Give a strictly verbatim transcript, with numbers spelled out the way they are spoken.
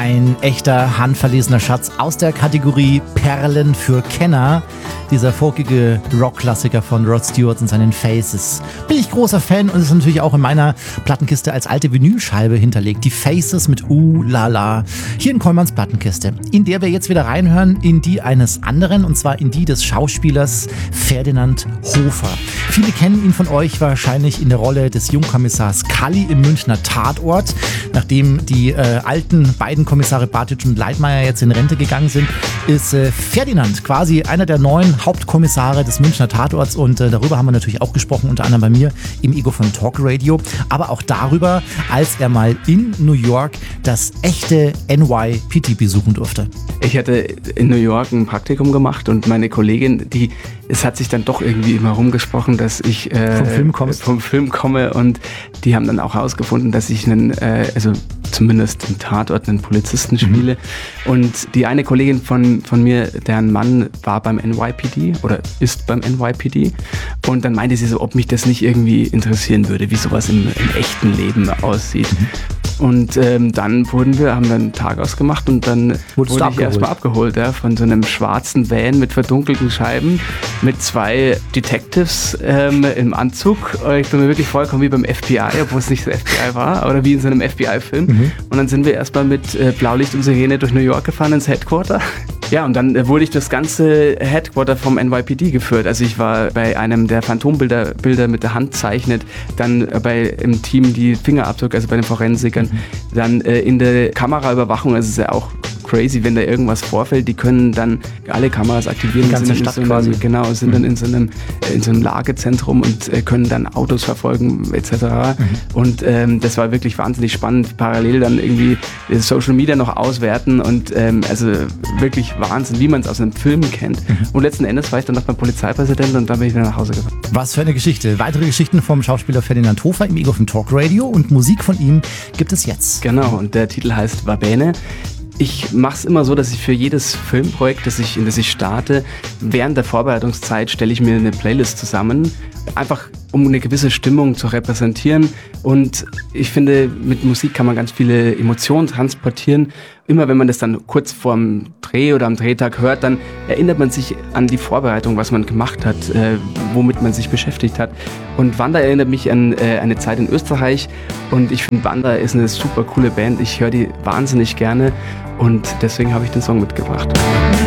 Ein echter handverlesener Schatz aus der Kategorie Perlen für Kenner. Dieser folkige Rockklassiker von Rod Stewart und seinen Faces. Bin ich großer Fan und ist natürlich auch in meiner Plattenkiste als alte Vinylscheibe hinterlegt. Die Faces mit Uh La La. Hier in Kollmanns Plattenkiste, in der wir jetzt wieder reinhören in die eines anderen, und zwar in die des Schauspielers Ferdinand Hofer. Viele kennen ihn von euch wahrscheinlich in der Rolle des Jungkommissars Kalli im Münchner Tatort. Nachdem die äh, alten beiden Kommissare Bartitsch und Leitmayr jetzt in Rente gegangen sind, ist äh, Ferdinand quasi einer der neuen Hauptkommissare des Münchner Tatorts, und äh, darüber haben wir natürlich auch gesprochen, unter anderem bei mir im Ego von Talk Radio, aber auch darüber, als er mal in New York das echte N Y P D besuchen durfte. Ich hatte in New York ein Praktikum gemacht und meine Kollegin, die, es hat sich dann doch irgendwie immer rumgesprochen, dass ich äh, vom Film kommst. vom Film komme, und die haben dann auch herausgefunden, dass ich einen, äh, also zumindest im Tatort einen Polizisten spiele. Mhm. Und die eine Kollegin von, von mir, deren Mann war beim N Y P D oder ist beim N Y P D, und dann meinte sie so, ob mich das nicht irgendwie interessieren würde, wie sowas im, im echten Leben aussieht. Mhm. Und ähm, dann wurden wir, haben wir einen Tag ausgemacht, und dann Wurdest wurde ich erstmal abgeholt, ja, von so einem schwarzen Van mit verdunkelten Scheiben, mit zwei Detectives ähm, im Anzug. Ich bin mir wirklich vorgekommen wie beim F B I, obwohl es nicht so F B I war, oder wie in so einem F B I-Film. Mhm. Und dann sind wir erstmal mit äh, Blaulicht und Sirene durch New York gefahren ins Headquarter. Ja, und dann äh, wurde ich das ganze Headquarter vom N Y P D geführt. Also ich war bei einem, der Phantombilder Bilder mit der Hand zeichnet, dann äh, bei im Team die Fingerabdrücke, also bei den Forensikern, mhm. dann äh, in der Kameraüberwachung. Also es ist ja auch crazy, wenn da irgendwas vorfällt, die können dann alle Kameras aktivieren. Die ganze Stadt so einem, quasi. Genau, sind mhm. dann in so einem, in so einem Lagezentrum und äh, können dann Autos verfolgen et cetera. Mhm. Und ähm, das war wirklich wahnsinnig spannend. Parallel dann irgendwie Social Media noch auswerten und ähm, also wirklich Wahnsinn, wie man es aus einem Film kennt. Mhm. Und letzten Endes war ich dann noch beim Polizeipräsidenten, und dann bin ich wieder nach Hause gefahren. Was für eine Geschichte. Weitere Geschichten vom Schauspieler Ferdinand Hofer im Ego von Talk Radio, und Musik von ihm gibt es jetzt. Genau, und der Titel heißt Vabene. Ich mache es immer so, dass ich für jedes Filmprojekt, das ich, in das ich starte, während der Vorbereitungszeit stelle ich mir eine Playlist zusammen, einfach um eine gewisse Stimmung zu repräsentieren. Und ich finde, mit Musik kann man ganz viele Emotionen transportieren. Immer wenn man das dann kurz vorm Dreh oder am Drehtag hört, dann erinnert man sich an die Vorbereitung, was man gemacht hat, äh, womit man sich beschäftigt hat. Und Wanda erinnert mich an äh, eine Zeit in Österreich, und ich finde, Wanda ist eine super coole Band. Ich höre die wahnsinnig gerne, und deswegen habe ich den Song mitgebracht.